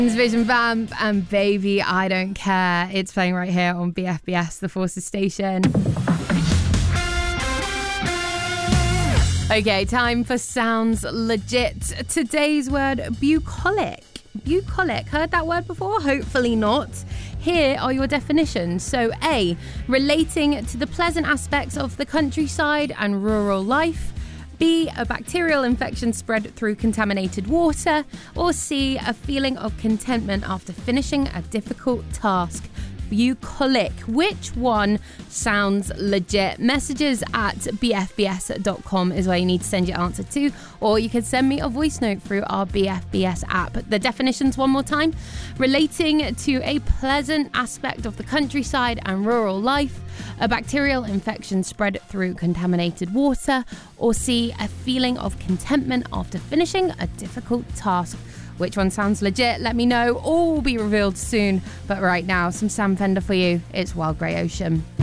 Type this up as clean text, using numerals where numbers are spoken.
Vision Vamp and Baby I Don't Care. It's playing right here on BFBS, the Forces station. Okay, time for Sounds Legit. Today's word, bucolic. Bucolic. Heard that word before? Hopefully not. Here are your definitions. So A, relating to the pleasant aspects of the countryside and rural life. B, a bacterial infection spread through contaminated water. Or C, a feeling of contentment after finishing a difficult task. Bucolic. Which one sounds legit? Messages at bfbs.com is where you need to send your answer to, or you can send me a voice note through our BFBS app. The definitions one more time: relating to a pleasant aspect of the countryside and rural life, a bacterial infection spread through contaminated water, or C, a feeling of contentment after finishing a difficult task. Which one sounds legit? Let me know. All will be revealed soon. But right now, some Sam Fender for you. It's Wild Grey Ocean.